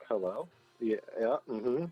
Hello? Yeah, yeah, mm-hmm.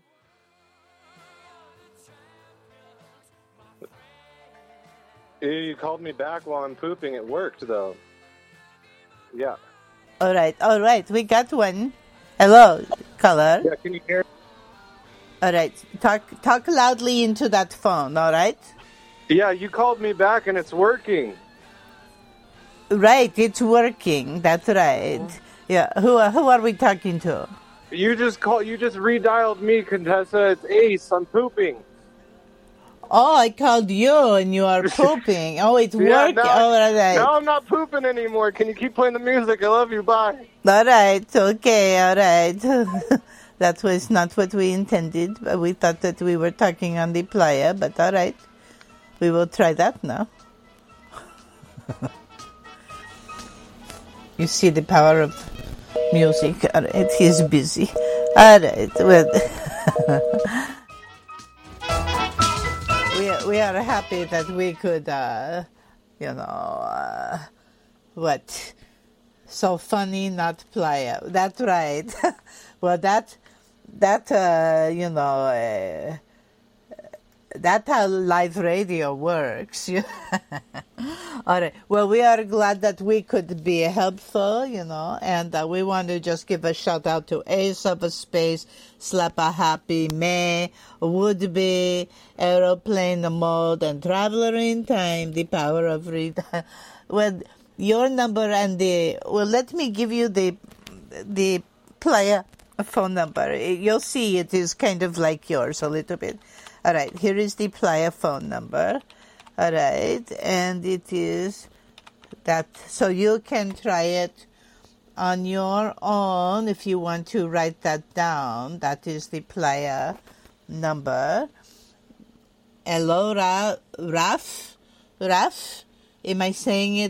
You called me back while I'm pooping. It worked, though. Yeah. All right, we got one. Hello, caller. Yeah, can you hear? All right, talk loudly into that phone. All right. Yeah, you called me back and it's working. Right, it's working. That's right. Yeah, who are we talking to? You just redialed me, Contessa. It's Ace. I'm pooping. Oh, I called you and you are pooping. Oh, it's Yeah, working. All right. now I'm not pooping anymore. Can you keep playing the music? I love you. Bye. All right. Okay. All right. That was not what we intended. But we thought that we were talking on the playa, but all right. We will try that now. You see the power of music. All right. He's busy. All right. Well, we are happy that we could, what? So funny, not playa. That's right. Well, that's how live radio works. All right. Well, we are glad that we could be helpful, and we want to just give a shout out to Ace of a Space, Slap a Happy May, Would-Be, Aeroplane Mode, and Traveler in Time, The Power of Read. Well, your number and let me give you the player phone number. You'll see it is kind of like yours a little bit. All right, here is the playa phone number. All right, and it is that, so you can try it on your own if you want to write that down. That is the playa number. Hello, Raf? Am I saying it